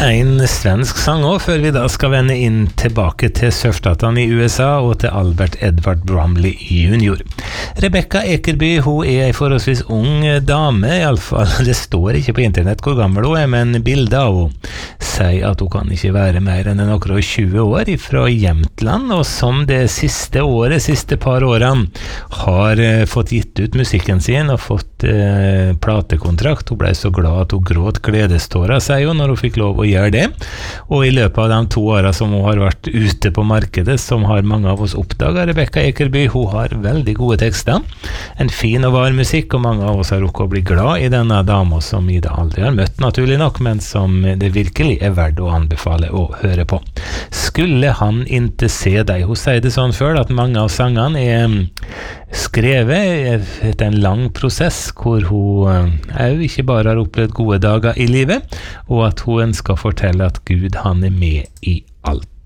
En svensk sang også, før vi da skal vende inn tilbake til surfstatene i USA og til Albert Edward Bromley Jr. Rebecca Ekerby, hun er en forholdsvis ung dame, i alle fall. Det står ikke på internett hvor gammel hun er, men bildet av henne sier at hun kan ikke være mer enn noen 20 år fra Jämtland, og som det siste par årene, har fått gitt ut musikken sin og fått platekontrakt. Hun ble så glad at hun gråt gledestårer, sier hun, når hun fikk lov å gjøre det. Og i løpet av de 2 årene som hun har vært ute på markedet, som har mange av oss oppdaget, Rebecca Ekerby, hun har veldig gode tekster, en fin og var musikk, og mange av oss har rukket å bli glad i denne dama som vi da aldri har møtt, naturlig nok, men som det virkelig er verdt å anbefale å høre på. Skulle han ikke se deg? Hun sier det sånn før, at mange av sangene er skrevet etter en lang prosess, hvor hun ikke bare har opplevd gode dager i livet, og at hun ønsker å fortelle at Gud, han er med i alt.